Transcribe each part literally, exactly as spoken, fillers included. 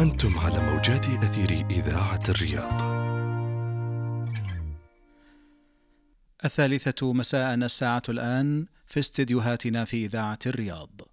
أنتم على موجات أثير إذاعة الرياض. الثالثة مساء الساعة الآن في استديوهاتنا في إذاعة الرياض.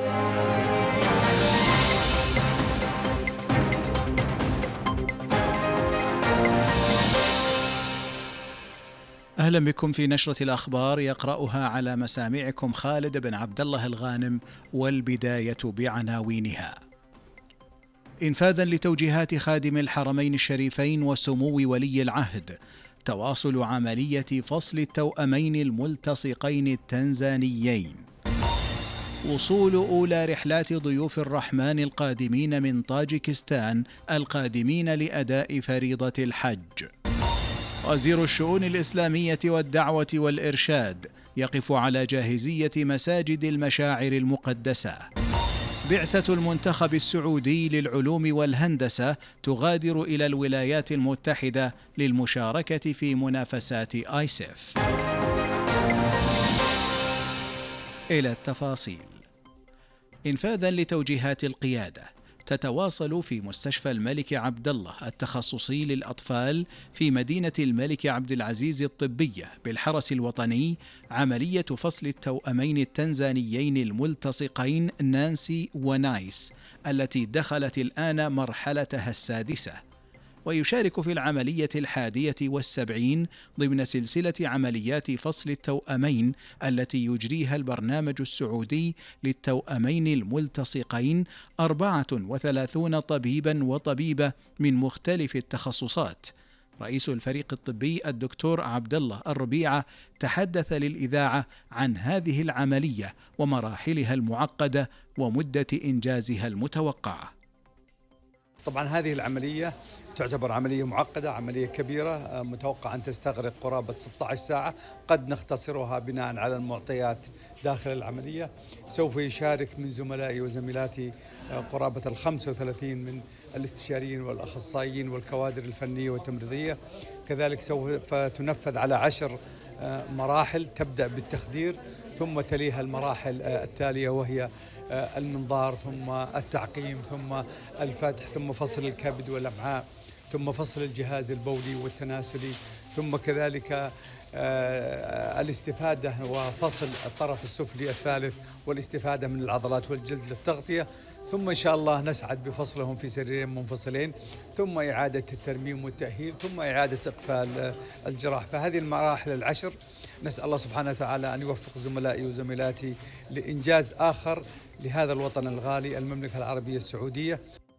أهلا بكم في نشرة الأخبار يقرأها على مسامعكم خالد بن عبد الله الغانم، والبداية بعناوينها. إنفاذا لتوجيهات خادم الحرمين الشريفين وسمو ولي العهد، تواصل عملية فصل التوأمين الملتصقين التنزانيين. وصول أولى رحلات ضيوف الرحمن القادمين من طاجكستان القادمين لأداء فريضة الحج. وزير الشؤون الإسلامية والدعوة والإرشاد يقف على جاهزية مساجد المشاعر المقدسة. بعثة المنتخب السعودي للعلوم والهندسة تغادر إلى الولايات المتحدة للمشاركة في منافسات آيسيف. إلى التفاصيل. إنفاذا لتوجيهات القيادة، تتواصل في مستشفى الملك عبد الله التخصصي للأطفال في مدينة الملك عبد العزيز الطبية بالحرس الوطني عملية فصل التوأمين التنزانيين الملتصقين نانسي ونايس التي دخلت الآن مرحلتها السادسة. ويشارك في العملية الحادية والسبعين ضمن سلسلة عمليات فصل التوأمين التي يجريها البرنامج السعودي للتوأمين الملتصقين أربعة وثلاثون طبيبا وطبيبة من مختلف التخصصات. رئيس الفريق الطبي الدكتور عبد الله الربيعة تحدث للإذاعة عن هذه العملية ومراحلها المعقدة ومدة إنجازها المتوقعة. طبعا هذه العملية تعتبر عملية معقدة، عملية كبيرة، متوقع أن تستغرق قرابة ستة عشر ساعة، قد نختصرها بناء على المعطيات داخل العملية. سوف يشارك من زملائي وزميلاتي قرابة الخمسة وثلاثين من الاستشاريين والأخصائيين والكوادر الفنية والتمريضية. كذلك سوف تنفذ على عشر مراحل، تبدأ بالتخدير ثم تليها المراحل التالية وهي المنظار ثم التعقيم ثم الفتح ثم فصل الكبد والأمعاء ثم فصل الجهاز البولي والتناسلي ثم كذلك الاستفادة وفصل الطرف السفلي الثالث والاستفادة من العضلات والجلد للتغطية، ثم إن شاء الله نسعد بفصلهم في سريرين منفصلين، ثم إعادة الترميم والتأهيل، ثم إعادة إقفال الجراح. فهذه المراحل العشر نسأل الله سبحانه وتعالى أن يوفق زملائي وزميلاتي لإنجاز آخر لهذا الوطن الغالي المملكة العربية السعودية.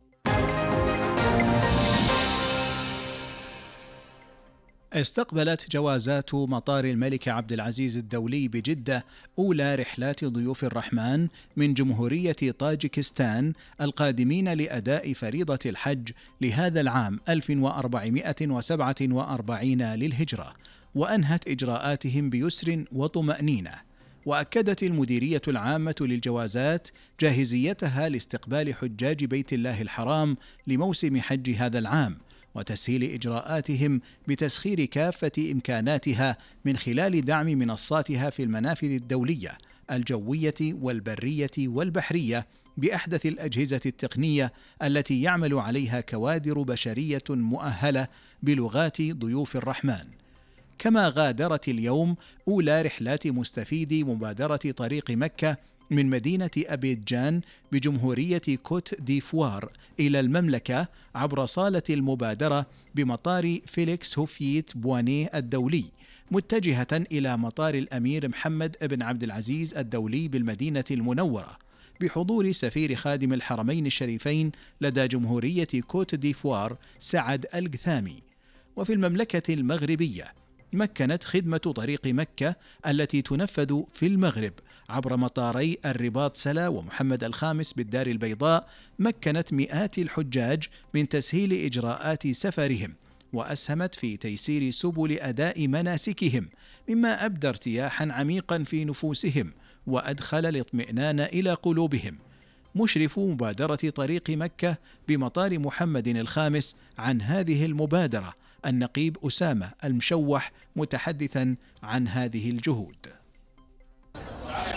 استقبلت جوازات مطار الملك عبد العزيز الدولي بجدة أولى رحلات ضيوف الرحمن من جمهورية طاجكستان القادمين لأداء فريضة الحج لهذا العام ألف وأربعمائة وسبعة وأربعين للهجرة، وأنهت إجراءاتهم بيسر وطمأنينة. وأكدت المديرية العامة للجوازات جاهزيتها لاستقبال حجاج بيت الله الحرام لموسم حج هذا العام، وتسهيل إجراءاتهم بتسخير كافة إمكاناتها من خلال دعم منصاتها في المنافذ الدولية الجوية والبرية والبحرية بأحدث الأجهزة التقنية التي يعمل عليها كوادر بشرية مؤهلة بلغات ضيوف الرحمن. كما غادرت اليوم أولى رحلات مستفيدي مبادرة طريق مكة من مدينة أبيجان بجمهورية كوت ديفوار إلى المملكة عبر صالة المبادرة بمطار فيليكس هوفيت بوانيه الدولي، متجهة إلى مطار الأمير محمد بن عبد العزيز الدولي بالمدينة المنورة، بحضور سفير خادم الحرمين الشريفين لدى جمهورية كوت ديفوار سعد القثامي. وفي المملكة المغربية مكنت خدمة طريق مكة التي تنفذ في المغرب عبر مطاري الرباط سلا ومحمد الخامس بالدار البيضاء مكنت مئات الحجاج من تسهيل إجراءات سفرهم، وأسهمت في تيسير سبل أداء مناسكهم، مما أبدى ارتياحا عميقا في نفوسهم وأدخل الاطمئنان إلى قلوبهم. مشرف مبادرة طريق مكة بمطار محمد الخامس عن هذه المبادرة النقيب أسامة المشوح متحدثا عن هذه الجهود.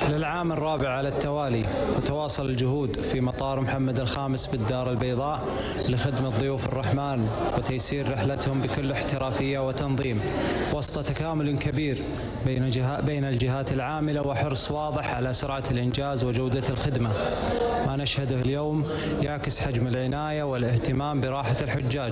للعام الرابع على التوالي تتواصل الجهود في مطار محمد الخامس بالدار البيضاء لخدمة ضيوف الرحمن وتيسير رحلتهم بكل احترافية وتنظيم، وسط تكامل كبير بين جهة بين الجهات العاملة وحرص واضح على سرعة الإنجاز وجودة الخدمة. ما نشهده اليوم يعكس حجم العناية والاهتمام براحة الحجاج.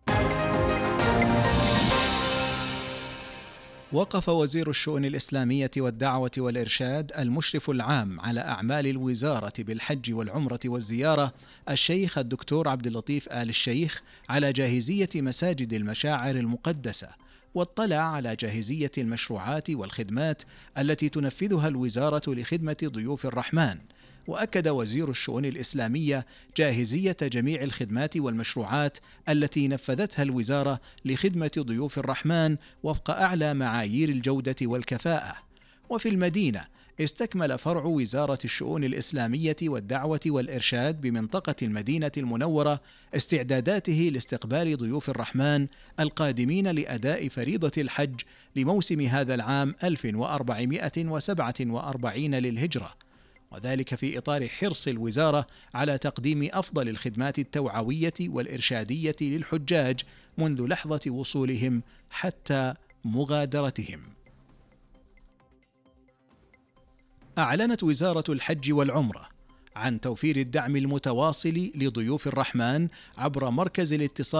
وقف وزير الشؤون الإسلامية والدعوة والإرشاد المشرف العام على أعمال الوزارة بالحج والعمرة والزيارة الشيخ الدكتور عبد اللطيف آل الشيخ على جاهزية مساجد المشاعر المقدسة، واطلع على جاهزية المشروعات والخدمات التي تنفذها الوزارة لخدمة ضيوف الرحمن. وأكد وزير الشؤون الإسلامية جاهزية جميع الخدمات والمشروعات التي نفذتها الوزارة لخدمة ضيوف الرحمن وفق أعلى معايير الجودة والكفاءة. وفي المدينة استكمل فرع وزارة الشؤون الإسلامية والدعوة والإرشاد بمنطقة المدينة المنورة استعداداته لاستقبال ضيوف الرحمن القادمين لأداء فريضة الحج لموسم هذا العام ألف وأربعمائة وسبعة وأربعين للهجرة، وذلك في إطار حرص الوزارة على تقديم أفضل الخدمات التوعوية والإرشادية للحجاج منذ لحظة وصولهم حتى مغادرتهم. أعلنت وزارة الحج والعمرة عن توفير الدعم المتواصل لضيوف الرحمن عبر مركز الاتصال